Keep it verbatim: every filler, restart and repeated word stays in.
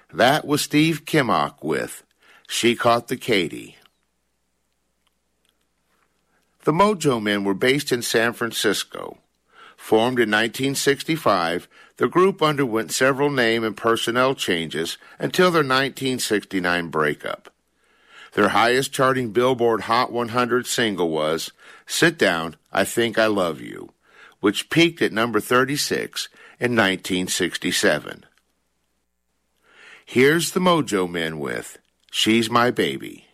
That was Steve Kimock with She Caught the Katy. The Mojo Men were based in San Francisco. Formed in nineteen sixty-five, the group underwent several name and personnel changes until their nineteen sixty-nine breakup. Their highest charting Billboard Hot one hundred single was Sit Down, I Think I Love You, which peaked at number thirty-six in nineteen sixty-seven. Here's the Mojo Men with She's My Baby.